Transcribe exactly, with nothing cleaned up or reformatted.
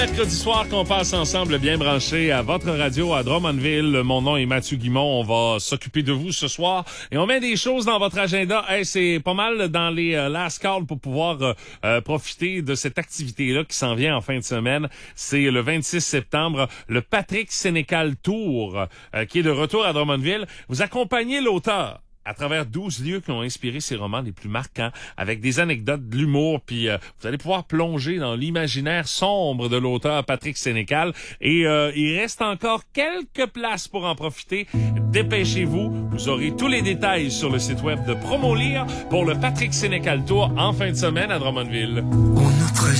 Mercredi soir qu'on passe ensemble bien branché à votre radio à Drummondville. Mon nom est Mathieu Guimont. On va s'occuper de vous ce soir et on met des choses dans votre agenda. Hey, c'est pas mal dans les euh, last calls pour pouvoir euh, euh, profiter de cette activité-là qui s'en vient en fin de semaine. C'est le vingt-six septembre, le Patrick Sénécal Tour euh, qui est de retour à Drummondville. Vous accompagnez l'auteur à travers douze lieux qui ont inspiré ses romans les plus marquants, avec des anecdotes, de l'humour, puis euh, vous allez pouvoir plonger dans l'imaginaire sombre de l'auteur Patrick Sénécal. Et euh, il reste encore quelques places pour en profiter. Dépêchez-vous, vous aurez tous les détails sur le site web de Promolire pour le Patrick Sénécal Tour en fin de semaine à Drummondville. On notre